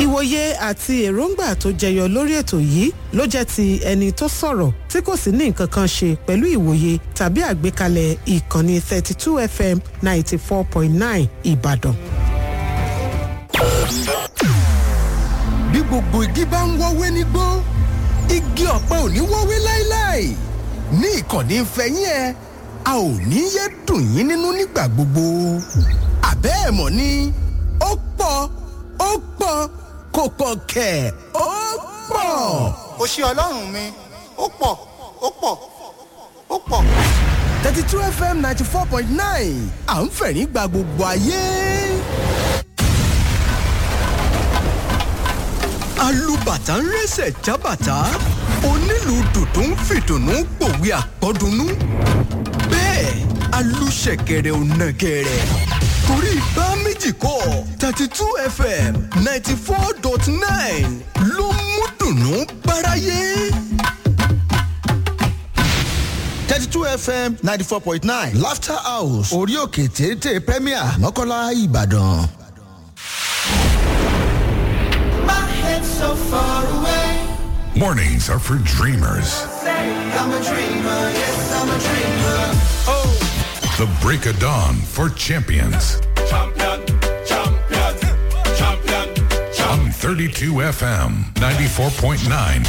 ìwòye àti èròǹgbà tó jẹyọ lórí ètò yìí ló jẹ́ ti ẹni tó sọ̀rọ̀ tí kò sì ní nǹkan kan ṣe pẹ̀lú ìwòye tàbí àgbékalẹ̀ ìkànnì 32 FM 94.9 Ìbàdàn. Bí gbogbo igi bá ń wọ́wé nígbó, igi ọ̀pẹ ò ní wọ́wé láíláì. Ní ìkànnì ìfẹ́yín ẹ, a ò ní yé dùn yín nínú nígbà gbogbo. Àbẹ́ ẹ̀ mọ̀ ni, ó pọ̀, kò pọ̀ kẹ̀, ó pọ̀. Ó ṣé Ọlọ́run mi, ó pọ̀. 32 FM 94.9 à ń fẹ̀rín gba gbogbo ayé. Alùbàtà ń rẹ́sẹ̀ jábàtà, onílù dùdú ń fìdùnnú gbòwe àpọ́dúnú. Bẹ́ẹ̀ alùṣẹ̀kẹ̀rẹ̀ ò nàgẹ̀rẹ̀. Torí bá méjì kọ́ 32 FM 94.9 ló mú dùnnú báráyé. 32 FM 94.9 Laughter House orí òkè téńté Premier Mọ́kọ́lá Ìbàdàn. So far away. Mornings are for dreamers. I'm a dreamer, yes, I'm a dreamer. Oh. The break of dawn for champions. Champion. On 32 FM 94.9.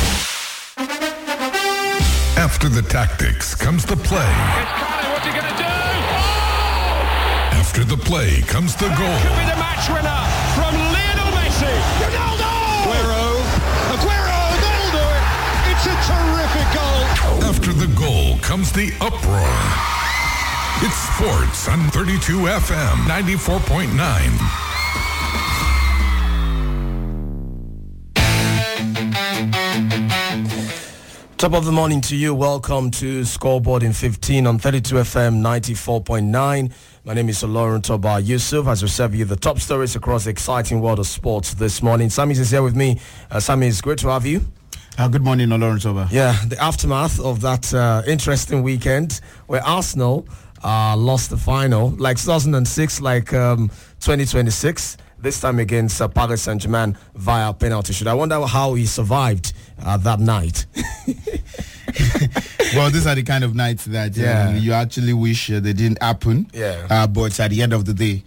After the tactics comes the play. It's Carlo, what's he going to do? Oh! After the play comes the goal. Could be the match winner from Lionel Messi. Ronaldo! Aguero, they'll do it. It's a terrific goal. After the goal comes the uproar. It's sports on 32 FM 94.9. Top of the morning to you. Welcome to Scoreboard in 15 on 32 FM 94.9. My name is Lauren Toba Yusuf as we serve you the top stories across the exciting world of sports this morning. Sammy is here with me. Sammy, it's great to have you. Good morning, Lauren Toba. Yeah, the aftermath of that interesting weekend where Arsenal lost the final, like 2006, like 2026. This time against Paris Saint-Germain via penalty shoot. I wonder how he survived that night. Well, these are the kind of nights that you actually wish they didn't happen. Yeah. But at the end of the day,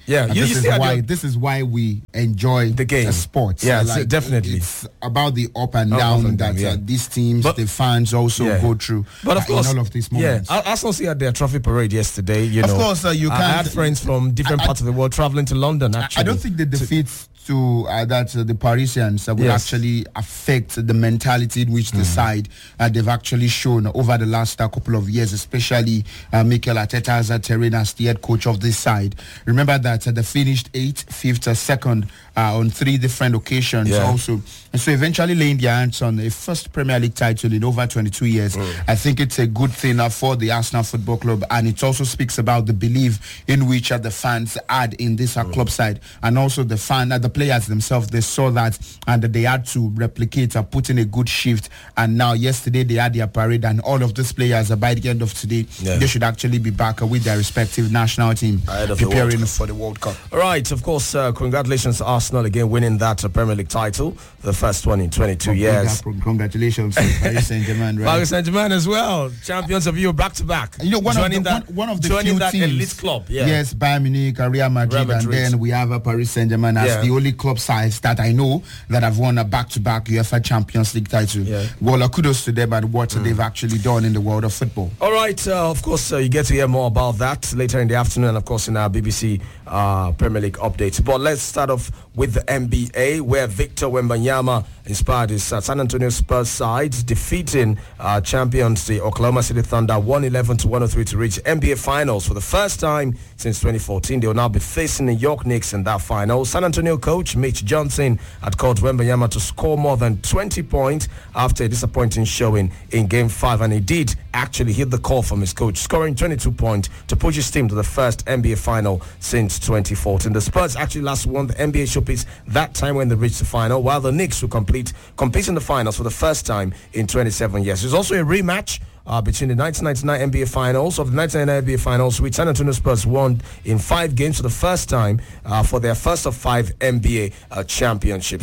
this is why we enjoy the game, sports. Yeah, definitely. It's about the up and down that these teams, the fans also go through. But of course, in all of these moments. Yeah, I also see at their trophy parade yesterday. You know, of course, you can't. I had friends from different parts of the world traveling to London. Actually, I don't think the defeats to the Parisians will actually affect the mentality in which the side they've actually shown over the last couple of years, especially Mikel Arteta's terrain as the head coach of this side. Remember that they finished 8th, 5th, 2nd on 3 different occasions also. And so eventually laying their hands on a first Premier League title in over 22 years. I think it's a good thing for the Arsenal Football Club, and it also speaks about the belief in which the fans had in this club side, and also the players themselves. They saw that and they had to replicate put in a good shift, and now yesterday they had their parade, and all of these players by the end of today they should actually be back with their respective national team preparing for the World Cup. All right, of course, congratulations to Arsenal again winning that Premier League title, the first one in 22 years. Congratulations to Paris Saint-Germain, right? Paris Saint-Germain as well, champions of Europe back to back. You know, one of the few that teams, elite club. Yes, Bayern Munich, Real Madrid, and then we have Paris Saint-Germain as the only club sides that I know that have won a back-to-back UEFA Champions League title. Well, kudos to them and what they've actually done in the world of football. All right, of course, you get to hear more about that later in the afternoon, and of course in our BBC Premier League updates. But let's start off with the NBA, where Victor Wembanyama inspired his San Antonio Spurs side, defeating champions the Oklahoma City Thunder 111-103 to reach NBA Finals for the first time since 2014. They will now be facing the New York Knicks in that final. San Antonio coach Mitch Johnson had called Wembanyama to score more than 20 points after a disappointing showing in Game 5, and he did actually hit the call from his coach, scoring 22 points to push his team to the first NBA final since 2014. The Spurs actually last won the NBA showpiece that time when they reached the final, while the Knicks will compete in the finals for the first time in 27 years. There's also a rematch between the 1999 NBA Finals of the 1999 NBA Finals, which San Antonio Spurs won in 5 games for the first time for their first of 5 NBA championships. So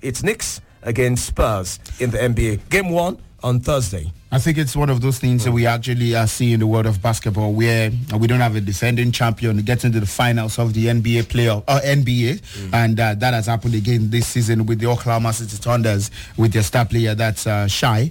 it's Knicks against Spurs in the NBA. Game 1 on Thursday. I think it's one of those things that we actually see in the world of basketball where we don't have a defending champion get into the finals of the NBA playoff or NBA, and that has happened again this season with the Oklahoma City Thunders with their star player that's Shai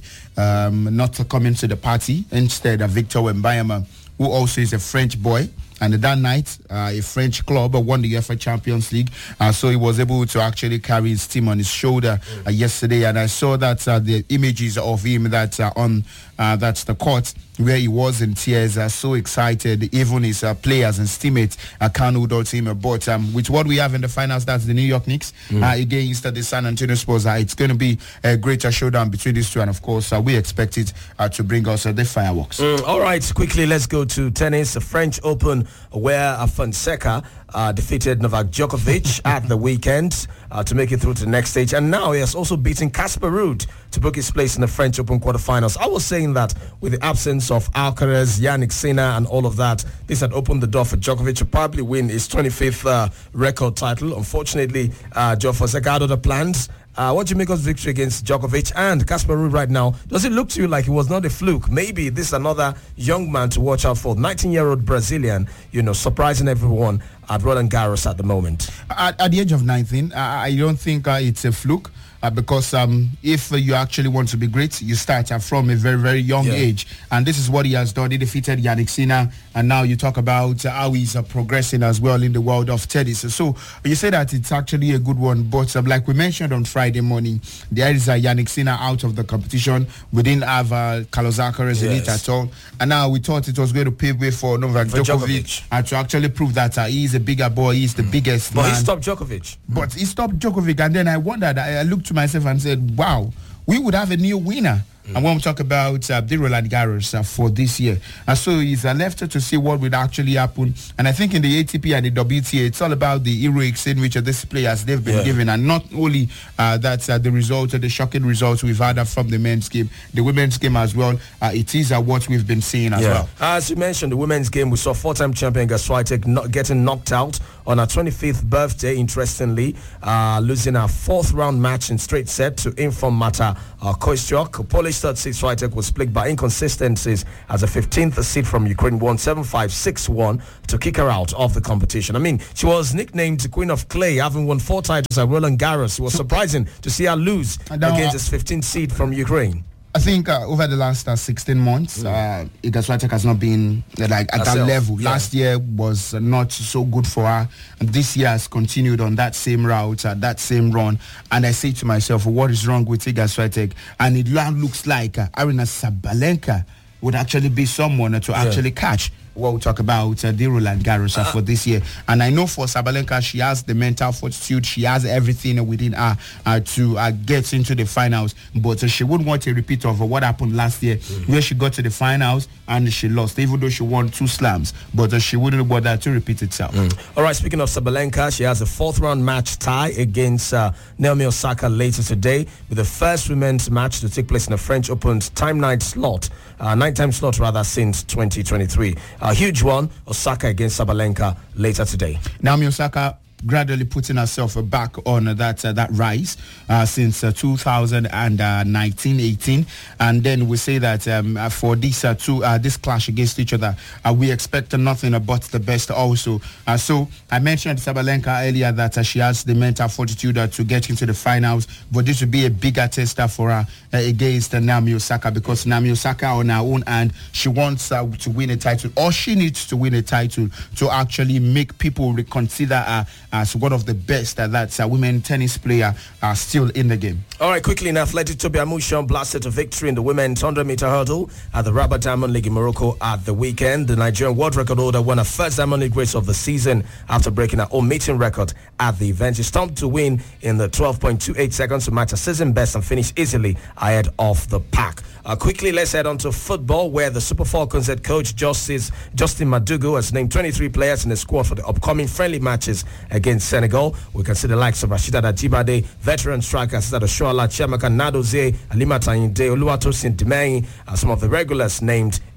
not coming to the party. Instead, Victor Wembanyama, who also is a French boy. And that night, a French club won the UEFA Champions League. So he was able to actually carry his team on his shoulder yesterday. And I saw that the images of him that on that's the court where he was in tears, so excited. Even his players and teammates can't hold out to him. But with what we have in the finals, that's the New York Knicks against the San Antonio Spurs. It's going to be a greater showdown between these two. And, of course, we expect it to bring us the fireworks. All right, quickly, let's go to tennis. The French Open, where Fonseca defeated Novak Djokovic at the weekend to make it through to the next stage. And now he has also beaten Casper Ruud to book his place in the French Open quarterfinals. I was saying that with the absence of Alcaraz, Yannick Sinner and all of that, this had opened the door for Djokovic to probably win his 25th record title. Unfortunately, Joe Fonseca had other plans. What do you make of victory against Djokovic and Casper Ruud right now? Does it look to you like it was not a fluke? Maybe this is another young man to watch out for. 19-year-old Brazilian, surprising everyone at Roland Garros at the moment. At the age of 19, I don't think it's a fluke. Because if you actually want to be great, you start from a very, very young age. And this is what he has done. He defeated Yannick Sinner. And now you talk about how he's progressing as well in the world of tennis. So you say that it's actually a good one. But like we mentioned on Friday morning, there is Yannick Sinner out of the competition. We didn't have Carlos Alcaraz in it at all. And now we thought it was going to pave way for Novak Djokovic to actually prove that he is a bigger boy. He's the biggest man. But he stopped Djokovic. But he stopped Djokovic. And then I wondered, I looked to myself and said, wow, we would have a new winner. And when we talk about the Roland Garros for this year. And so it's left to see what would actually happen. And I think in the ATP and the WTA, it's all about the heroics in which these players they've been given. And not only that's the result, the shocking results we've had from the men's game, the women's game as well. It is what we've been seeing as well. As you mentioned, the women's game, we saw four-time champion Iga Swiatek getting knocked out on her 25th birthday, interestingly, losing her fourth-round match in straight set to Inform Mata Kostyuk. Polish third seed Swiatek was plagued by inconsistencies as a 15th seed from Ukraine won 7-5, 6-1 to kick her out of the competition. I mean, she was nicknamed the Queen of Clay, having won 4 titles at Roland Garros. It was surprising to see her lose against this 15th seed from Ukraine. I think over the last 16 months, Iga Swiatek has not been at that level. Last year was not so good for her. And this year has continued on that same route, that same run. And I say to myself, what is wrong with Iga Swiatek? And it looks like Aryna Sabalenka would actually be someone to actually catch. We'll talk about the Roland Garros for this year. And I know for Sabalenka, she has the mental fortitude. She has everything within her to get into the finals. But she wouldn't want a repeat of what happened last year, where she got to the finals and she lost, even though she won 2 slams. But she wouldn't want that to repeat itself. All right, speaking of Sabalenka, she has a 4th-round match tie against Naomi Osaka later today, with the first women's match to take place in the French Open's nighttime slot since 2023. A huge one, Osaka against Sabalenka later today. Naomi Osaka gradually putting herself back on that rise since 2019-18, and then we say that for this clash against each other, we expect nothing but the best also. So I mentioned Sabalenka earlier that she has the mental fortitude to get into the finals, but this would be a bigger tester for her against Naomi Osaka, because Naomi Osaka on her own hand, she wants to win a title, or she needs to win a title to actually make people reconsider her as one of the best women tennis player still in the game. All right, quickly in athletics, Tobi Amusan blasted a victory in the women's 100-meter hurdle at the Rabat Diamond League in Morocco at the weekend. The Nigerian world record holder won her first Diamond League race of the season after breaking her own meeting record at the event. She stomped to win in the 12.28 seconds to match her season best and finish easily ahead of the pack. Quickly, let's head on to football, where the Super Falcons head coach Justin Madugu has named 23 players in the squad for the upcoming friendly matches against Senegal. We can see the likes of Rashida Ajibade, veteran strikers that are Shoala, Chiamaka Nadozie, Alimata Inde, Oluwatosin Dimei, some of the regulars named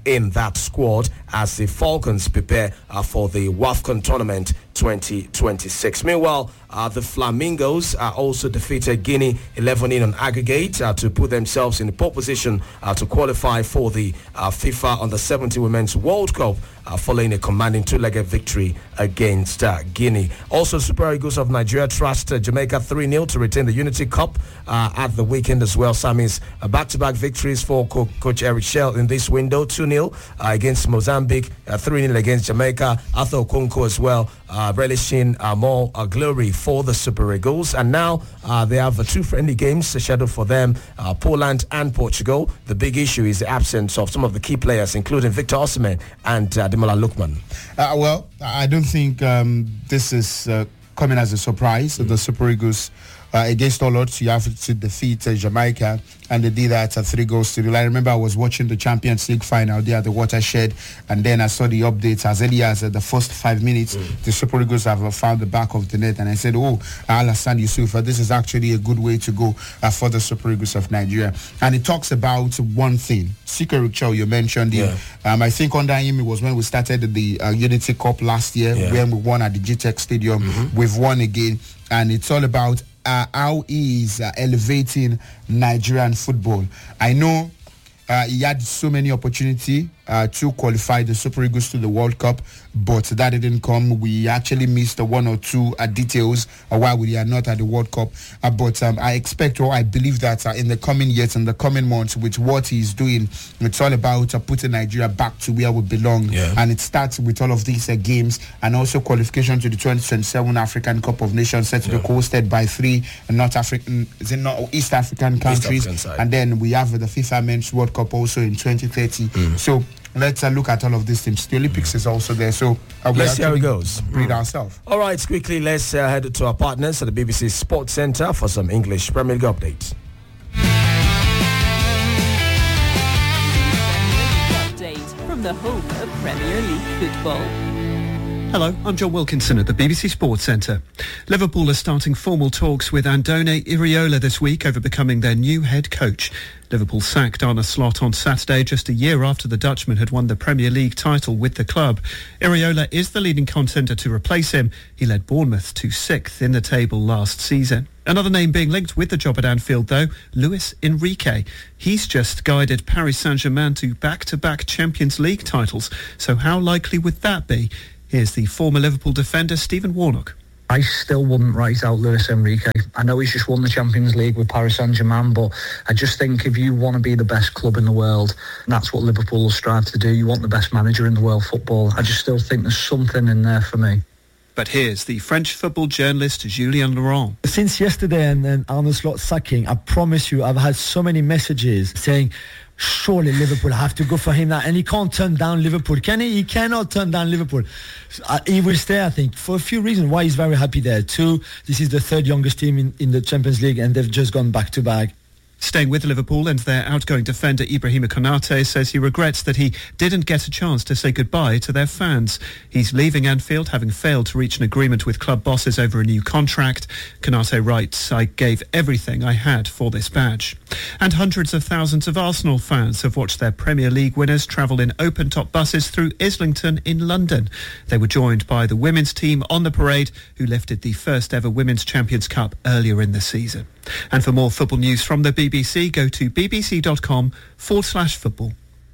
in that squad as the Falcons prepare for the WAFCON tournament 2026. Meanwhile, the Flamingos also defeated Guinea 11-0 on aggregate to put themselves in the pole position to qualify for the FIFA Under-17 Women's World Cup following a commanding two-legged victory against Guinea. Also, Super Eagles of Nigeria trashed Jamaica 3-0 to retain the Unity Cup at the weekend as well. Sammy's back-to-back victories for Coach Eric Shell in this window, 2-0 against Mozambique, 3-0 against Jamaica. Arthur Okonkwo as well, relishing more glory for the Super Eagles. And now they have two friendly games scheduled for them, Poland and Portugal. The big issue is the absence of some of the key players, including Victor Osimhen and Ademola Lookman. Well, I don't think this is coming as a surprise. The Super Eagles, against all odds, you have to defeat Jamaica, and they did that 3-0. I remember I was watching the Champions League final there at the Watershed, and then I saw the updates as early as the first 5 minutes. The Super Eagles have found the back of the net, and I said, Alassane Yusufa, this is actually a good way to go for the Super Eagles of Nigeria. And it talks about one thing. Sika Richel, you mentioned him. I think under him, it was when we started the Unity Cup last year, when we won at the GTEC Stadium. We've won again, and it's all about how he is elevating Nigerian football. I know he had so many opportunities to qualify the Super Eagles to the World Cup, but that didn't come. We actually missed one or two details while we are not at the World Cup. But I expect, or I believe that in the coming years and the coming months, with what he's doing, it's all about putting Nigeria back to where we belong. And it starts with all of these games and also qualification to the 2027 African Cup of Nations set to be hosted by 3 East African countries. And then we have the FIFA Men's World Cup also in 2030. So let's look at all of these things. The Olympics is also there, so let's see how it goes. Breed ourselves. All right, quickly, let's head to our partners at the BBC Sports Centre for some English Premier League updates. Update from the home of Premier League football. Hello, I'm John Wilkinson at the BBC Sports Centre. Liverpool are starting formal talks with Andone Iraola this week over becoming their new head coach. Liverpool sacked Arne Slot on Saturday, just a year after the Dutchman had won the Premier League title with the club. Iraola is the leading contender to replace him. He led Bournemouth to 6th in the table last season. Another name being linked with the job at Anfield, though, Luis Enrique. He's just guided Paris Saint-Germain to back-to-back Champions League titles. So how likely would that be? Here's the former Liverpool defender, Stephen Warnock. I still wouldn't write out Luis Enrique. I know he's just won the Champions League with Paris Saint-Germain, but I just think if you want to be the best club in the world, that's what Liverpool will strive to do. You want the best manager in the world football. I just still think there's something in there for me. But here's the French football journalist Julien Laurent. Since yesterday and Arne Slot sacking, I promise you, I've had so many messages saying, surely Liverpool have to go for him now, and he can't turn down Liverpool, can he? He cannot turn down Liverpool. He will stay, I think, for a few reasons. Why he's very happy there. 2, this is the 3rd youngest team in the Champions League, and they've just gone back to back. Staying with Liverpool, and their outgoing defender Ibrahima Konate says he regrets that he didn't get a chance to say goodbye to their fans. He's leaving Anfield, having failed to reach an agreement with club bosses over a new contract. Konate writes, "I gave everything I had for this badge." And hundreds of thousands of Arsenal fans have watched their Premier League winners travel in open-top buses through Islington in London. They were joined by the women's team on the parade, who lifted the first ever Women's Champions Cup earlier in the season. And for more football news from the BBC, go to bbc.com/football.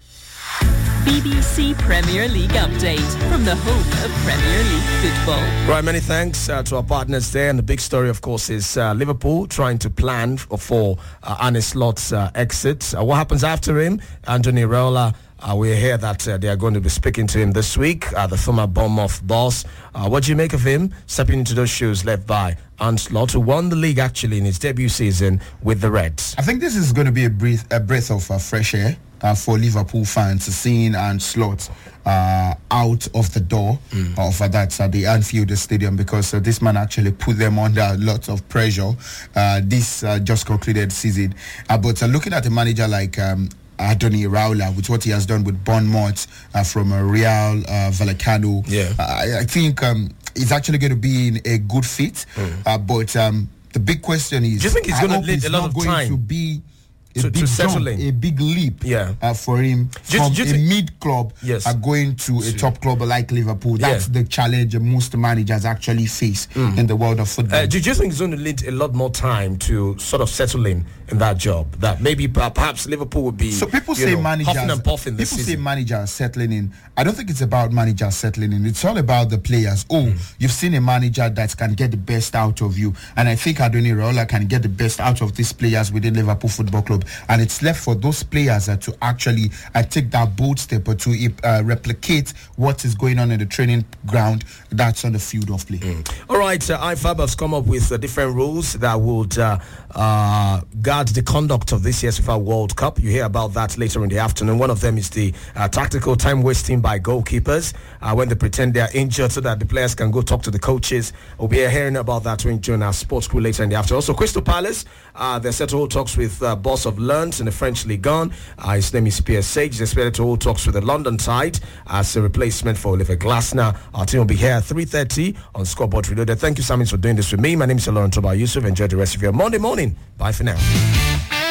BBC Premier League update from the home of Premier League football. Right, many thanks to our partners there. And the big story, of course, is Liverpool trying to plan for Arne Slot's exit. What happens after him? Andone Iraola. We hear that they are going to be speaking to him this week, the former Bournemouth boss. What do you make of him stepping into those shoes led by Arne Slot, who won the league actually in his debut season with the Reds? I think this is going to be a breath of fresh air for Liverpool fans, seeing Arne Slot out of the door of that at the Anfield Stadium, because this man actually put them under lots of pressure this just concluded season. But looking at a manager like Andone Iraola, with what he has done with Bournemouth from Real Vallecano, I think it's actually going to be in a good fit. But the big question is, do you think he's going to need a lot of time? To be to settle in. A big leap for him from a mid club going to a top club like Liverpool. That's the challenge most managers actually face in the world of football. Do you think it's going to need a lot more time to sort of settle in that job? That maybe perhaps Liverpool would be. So people say managers. Huffing and puffing this people season. say managers settling in. I don't think it's about managers settling in. It's all about the players. You've seen a manager that can get the best out of you, and I think Andoni Iraola can get the best out of these players within Liverpool Football Club. And it's left for those players to actually take that bold step or to replicate what is going on in the training ground that's on the field of play. All right, IFAB has come up with different rules that would guard the conduct of this year's FIFA World Cup. You hear about that later in the afternoon. One of them is the tactical time wasting by goalkeepers when they pretend they are injured so that the players can go talk to the coaches. We'll be hearing about that when join our sports crew later in the afternoon. Also, Crystal Palace, they're set to hold talks with boss of Lens in the French Ligue 1. His name is Pierre Sage. He's expected to hold talks with the London side as a replacement for Oliver Glasner. Our team will be here at 3:30 on Scoreboard Reloaded. Thank you, Simon, for doing this with me. My name is Laurent Toba Yusuf. Enjoy the rest of your Monday morning. Bye for now.